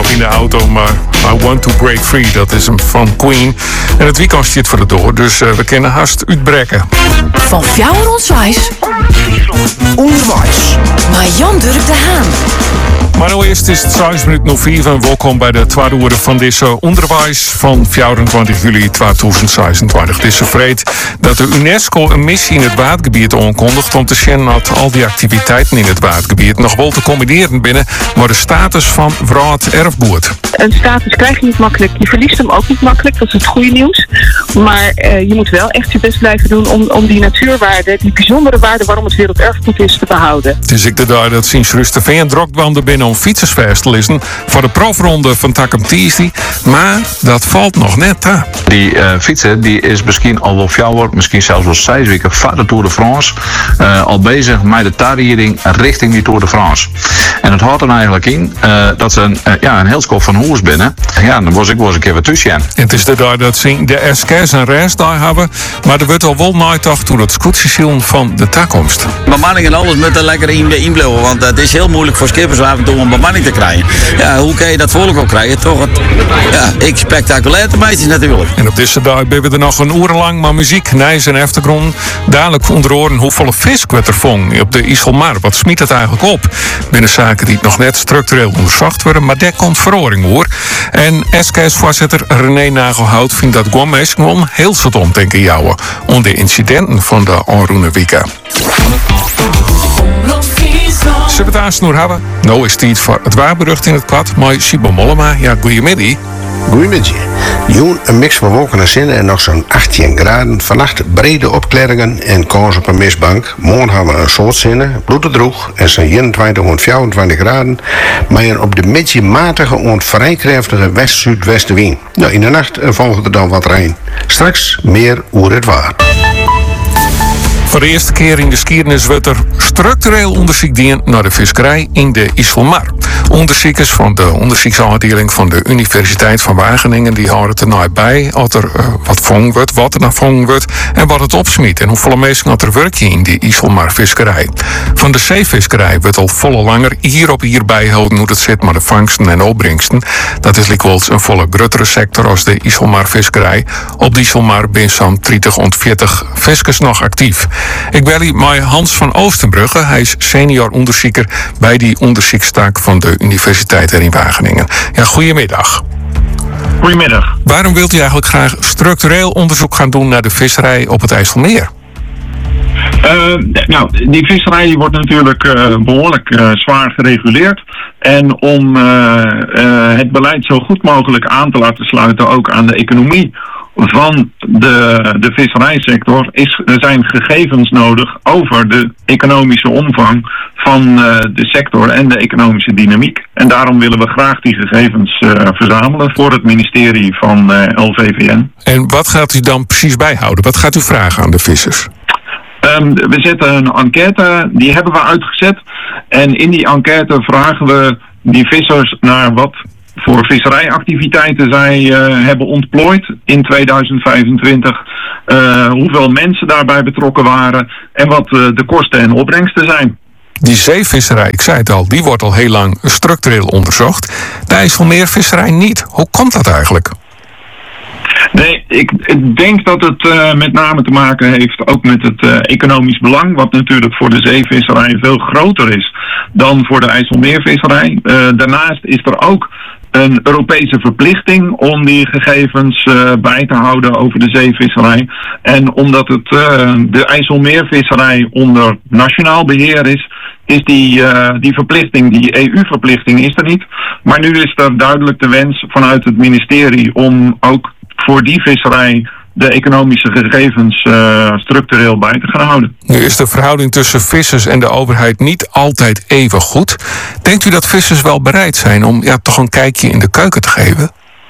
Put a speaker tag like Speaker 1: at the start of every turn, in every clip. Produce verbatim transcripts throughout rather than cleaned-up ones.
Speaker 1: nog in de auto, maar I Want to Break Free, dat is hem van Queen. En het weekend zit voor de door, dus uh, we kunnen haast uitbreken.
Speaker 2: Van Fjouwer Onswijs.
Speaker 3: Onderwijs.
Speaker 2: Maar Jan Dirk de Haan.
Speaker 1: Maar nou eerst is het zes minuten nog vier en welkom bij de tweede uur van deze onderwijs van vierentwintig juli tweeduizend zesentwintig. Het is zo vreed dat de UNESCO een missie in het watergebied aankondigt om te zien dat al die activiteiten in het watergebied nog wel te combineren binnen maar de status van wraad erfgoed.
Speaker 4: Een status krijg je niet makkelijk, je verliest hem ook niet makkelijk, dat is het goede nieuws. Maar uh, je moet wel echt je best blijven doen om, om die natuurwaarde, die bijzondere waarde waarom het werelderfgoed is, te behouden.
Speaker 1: Het is ik de dag dat sinds rustig en drukbanden binnen om fietsersfeest te lezen voor de profronde van Takkum Tiesdi, maar dat valt nog net hè.
Speaker 5: Die uh, fietser die is misschien al wel fjouwer, misschien zelfs wel zes weken voor de Tour de France uh, al bezig met de tarriering richting die Tour de France. En het houdt er eigenlijk in uh, dat ze een, uh, ja, een heel schop van hoes binnen. Ja, dan was ik wel eens een keer wat tussen.
Speaker 1: En het is de dag dat ze de S K's en rest daar hebben, maar er wordt al wel nagedacht door het scootsysteem van de toekomst.
Speaker 6: Bemanning en alles moet er lekker in, inblijven, want het is heel moeilijk voor skippers af en toe om bemanning te krijgen. Ja, hoe kan je dat volk ook krijgen? Toch het, ja, ik spectaculair te meisjes natuurlijk.
Speaker 1: En op deze dag hebben we er nog een uur lang maar muziek, nijs en achtergrond. Dadelijk onder oren hoeveel vis werd er vong op de IJsselmar. Wat smiet het eigenlijk op? Binnen zaken die nog net structureel onderzocht worden, maar daar komt verhoring hoor. En S K S-voorzitter René Nagelhout vindt dat Gomes gewoon heel soort omdenken jouwen om de incidenten van de aanroende weken. Zullen we het aansnoer hebben? Nou is het tijd voor het waarberucht in het kwad, maar Sibo Mollema, ja, goeiemiddag.
Speaker 3: Goedemiddag. Joen, een mix van wolken en zinnen en nog zo'n achttien graden. Vannacht brede opklaringen en kans op een mistbank. Morgen hebben we een soort zinnen, bloed droeg en zo'n eenentwintig tot vierentwintig graden. Maar een op de midje matige en vrij krachtige west-zuidwestenwind. Nou, in de nacht volgt er dan wat regn. Straks meer oer het waar.
Speaker 1: Voor de eerste keer in de geschiedenis wordt er structureel onderzoek gedaan naar de visserij in de IJsselmar. Onderzoekers van de onderzoeksafdeling van de Universiteit van Wageningen die houden er nou bij als er uh, wat vangen wordt, wat er naar vangen wordt en wat het opsmiet en hoeveel mensen had er werk je in die IJsselmar visserij. Van de zeevisserij wordt al volle langer hier op hier bijhouden hoe het zit met de vangsten en opbrengsten. Dat is likwijls een volle grotere sector als de IJsselmar visserij. Op de IJsselmar zijn zo'n dertig tot veertig viskers nog actief. Ik bel hier met Hans van Oostenbrugge. Hij is senior onderzoeker bij die onderzoekstaak van de Universiteit in Wageningen. Ja, goedemiddag.
Speaker 7: Goedemiddag.
Speaker 1: Waarom wilt u eigenlijk graag structureel onderzoek gaan doen naar de visserij op het IJsselmeer?
Speaker 7: Uh, nou, die visserij die wordt natuurlijk uh, behoorlijk uh, zwaar gereguleerd. En om uh, uh, het beleid zo goed mogelijk aan te laten sluiten ook aan de economie van de, de visserijsector is, er zijn gegevens nodig over de economische omvang van uh, de sector en de economische dynamiek. En daarom willen we graag die gegevens uh, verzamelen voor het ministerie van uh, L V V N.
Speaker 1: En wat gaat u dan precies bijhouden? Wat gaat u vragen aan de vissers?
Speaker 7: Um, we zetten een enquête, die hebben we uitgezet. En in die enquête vragen we die vissers naar wat voor visserijactiviteiten zij uh, hebben ontplooid in tweeduizend vijfentwintig. Uh, hoeveel mensen daarbij betrokken waren en wat uh, de kosten en opbrengsten zijn.
Speaker 1: Die zeevisserij, ik zei het al, die wordt al heel lang structureel onderzocht. De IJsselmeervisserij niet. Hoe komt dat eigenlijk?
Speaker 7: Nee, ik, ik denk dat het uh, met name te maken heeft ook met het uh, economisch belang, wat natuurlijk voor de zeevisserij veel groter is dan voor de IJsselmeervisserij. Uh, daarnaast is er ook een Europese verplichting om die gegevens uh, bij te houden over de zeevisserij. En omdat het uh, de IJsselmeervisserij onder nationaal beheer is, is die, uh, die verplichting, die E U-verplichting is er niet. Maar nu is er duidelijk de wens vanuit het ministerie om ook voor die visserij de economische gegevens uh, structureel bij te gaan houden.
Speaker 1: Nu is de verhouding tussen vissers en de overheid niet altijd even goed. Denkt u dat vissers wel bereid zijn om ja, toch een kijkje in de keuken te geven?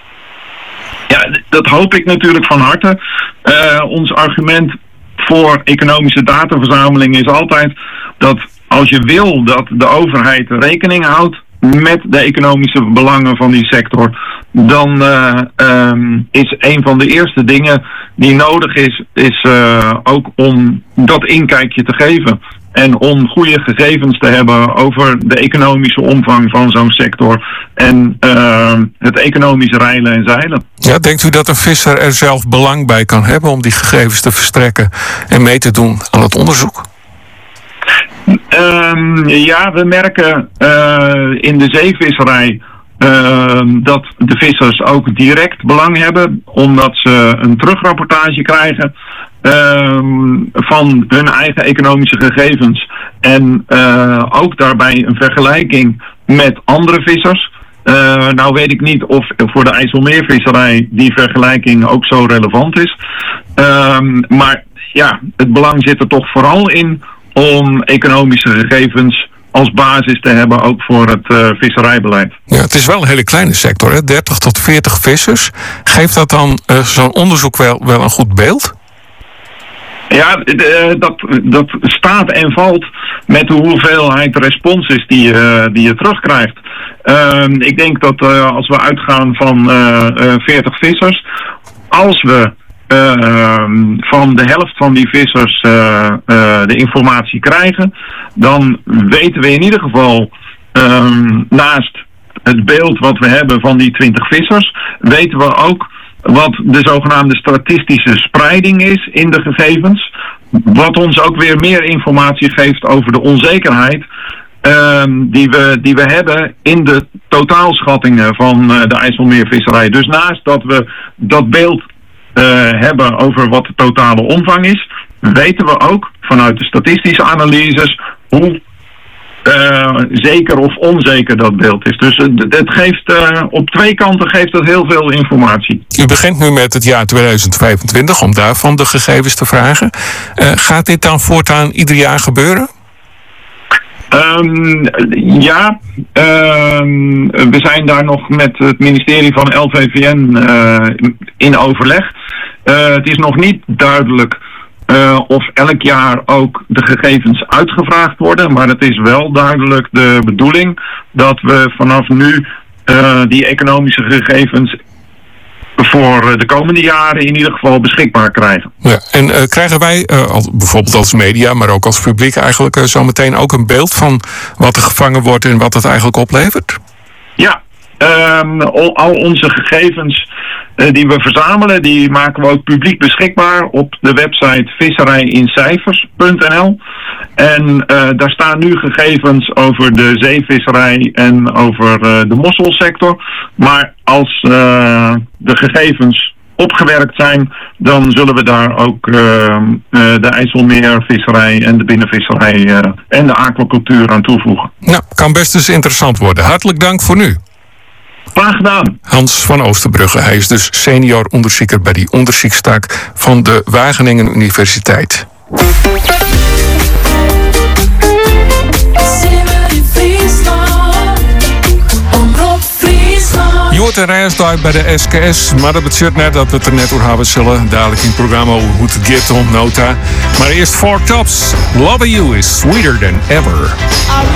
Speaker 7: Ja, dat hoop ik natuurlijk van harte. Uh, ons argument voor economische dataverzameling is altijd dat als je wil dat de overheid rekening houdt met de economische belangen van die sector, dan uh, um, is een van de eerste dingen die nodig is, is uh, ook om dat inkijkje te geven. En om goede gegevens te hebben over de economische omvang van zo'n sector en uh, het economische reilen en zeilen.
Speaker 1: Ja, denkt u dat een visser er zelf belang bij kan hebben om die gegevens te verstrekken en mee te doen aan het onderzoek?
Speaker 7: Um, ja, we merken uh, in de zeevisserij uh, dat de vissers ook direct belang hebben, omdat ze een terugrapportage krijgen um, van hun eigen economische gegevens. En uh, ook daarbij een vergelijking met andere vissers. Uh, nou weet ik niet of voor de IJsselmeervisserij die vergelijking ook zo relevant is. Um, maar ja, het belang zit er toch vooral in om economische gegevens als basis te hebben, ook voor het uh, visserijbeleid.
Speaker 1: Ja, het is wel een hele kleine sector, hè? dertig tot veertig vissers. Geeft dat dan uh, zo'n onderzoek wel, wel een goed beeld?
Speaker 7: Ja, uh, dat, dat staat en valt met de hoeveelheid responses die, uh, die je terugkrijgt. Uh, ik denk dat uh, als we uitgaan van uh, uh, veertig vissers, als we Uh, van de helft van die vissers uh, uh, de informatie krijgen, dan weten we in ieder geval uh, naast het beeld wat we hebben van die twintig vissers, weten we ook wat de zogenaamde statistische spreiding is in de gegevens, wat ons ook weer meer informatie geeft over de onzekerheid uh, die, we, die we hebben in de totaalschattingen van uh, de IJsselmeervisserij. Dus naast dat we dat beeld Uh, hebben over wat de totale omvang is, weten we ook vanuit de statistische analyses hoe uh, zeker of onzeker dat beeld is. Dus uh, het geeft uh, op twee kanten geeft het heel veel informatie.
Speaker 1: U begint nu met het jaar tweeduizend vijfentwintig om daarvan de gegevens te vragen. Uh, gaat dit dan voortaan ieder jaar gebeuren?
Speaker 7: Um, ja, um, we zijn daar nog met het ministerie van L V V N uh, in overleg. Uh, het is nog niet duidelijk uh, of elk jaar ook de gegevens uitgevraagd worden, maar het is wel duidelijk de bedoeling dat we vanaf nu uh, die economische gegevens voor de komende jaren in ieder geval beschikbaar krijgen.
Speaker 1: Ja, en uh, krijgen wij, uh, als, bijvoorbeeld als media, maar ook als publiek eigenlijk uh, zo meteen ook een beeld van wat er gevangen wordt en wat het eigenlijk oplevert?
Speaker 7: Ja, um, al, al onze gegevens uh, die we verzamelen, die maken we ook publiek beschikbaar op de website visserijincijfers punt n l. En uh, daar staan nu gegevens over de zeevisserij en over uh, de mosselsector. Maar als uh, de gegevens opgewerkt zijn, dan zullen we daar ook uh, uh, de IJsselmeervisserij en de binnenvisserij uh, en de aquacultuur aan toevoegen.
Speaker 1: Nou, kan best eens interessant worden. Hartelijk dank voor nu.
Speaker 7: Graag gedaan.
Speaker 1: Hans van Oosterbrugge, hij is dus senior onderzoeker bij die onderzoekstak van de Wageningen Universiteit. Je hoort een reisdag bij de S K S, maar dat betekent net dat we het er net over hebben zullen. Dadelijk in het programma hoe het gaat om nota. Maar eerst Four Tops. Loving You is sweeter than ever.